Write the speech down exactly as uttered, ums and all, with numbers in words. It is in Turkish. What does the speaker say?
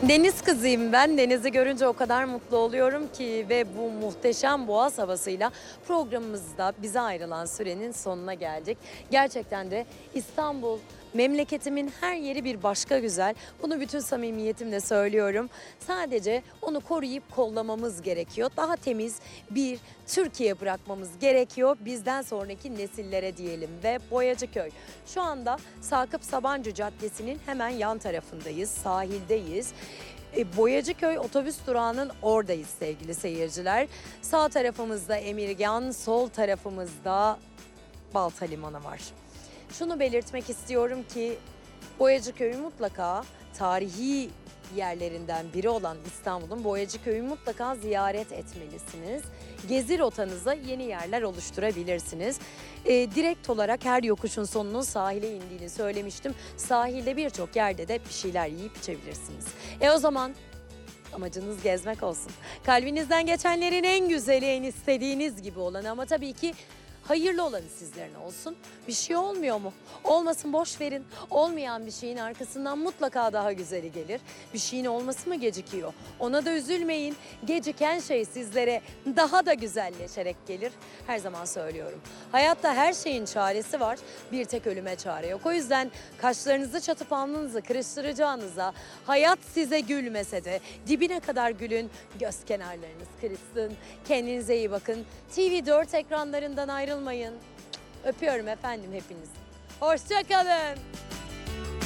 Deniz kızıyım ben. Denizi görünce o kadar mutlu oluyorum ki ve bu muhteşem boğaz havasıyla programımızda bize ayrılan sürenin sonuna geldik. Gerçekten de İstanbul, memleketimin her yeri bir başka güzel. Bunu bütün samimiyetimle söylüyorum. Sadece onu koruyup kollamamız gerekiyor. Daha temiz bir Türkiye bırakmamız gerekiyor. Bizden sonraki nesillere diyelim ve Boyacıköy. Şu anda Sakıp Sabancı Caddesi'nin hemen yan tarafındayız, sahildeyiz. E, Boyacıköy otobüs durağının oradayız sevgili seyirciler. Sağ tarafımızda Emirgan, sol tarafımızda Balta Limanı var. Şunu belirtmek istiyorum ki Boyacıköy'ü mutlaka tarihi yerlerinden biri olan İstanbul'un Boyacıköy'ü mutlaka ziyaret etmelisiniz. Gezi rotanıza yeni yerler oluşturabilirsiniz. Ee, direkt olarak her yokuşun sonunun sahile indiğini söylemiştim. Sahilde birçok yerde de bir şeyler yiyip içebilirsiniz. E o zaman amacınız gezmek olsun. Kalbinizden geçenlerin en güzeli, en istediğiniz gibi olanı ama tabii ki hayırlı olanı sizlerin olsun. Bir şey olmuyor mu? Olmasın, boş verin. Olmayan bir şeyin arkasından mutlaka daha güzeli gelir. Bir şeyin olması mı gecikiyor? Ona da üzülmeyin. Geciken şey sizlere daha da güzelleşerek gelir. Her zaman söylüyorum. Hayatta her şeyin çaresi var. Bir tek ölüme çare yok. O yüzden kaşlarınızı çatıp alnınızı kırıştıracağınıza, hayat size gülmese de dibine kadar gülün, göz kenarlarınız kırışsın. Kendinize iyi bakın. T V dört ekranlarından ayrılmayın. Öpüyorum efendim hepinizi. Hoşça kalın.